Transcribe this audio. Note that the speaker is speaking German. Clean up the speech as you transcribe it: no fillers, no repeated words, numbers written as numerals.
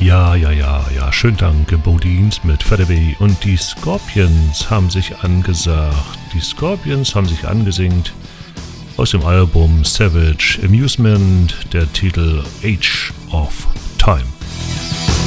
Ja. Schönen Dank, Bodines mit Federby und die Scorpions haben sich angesagt. Die Scorpions haben sich angesingt aus dem Album Savage Amusement, der Titel Age of Time.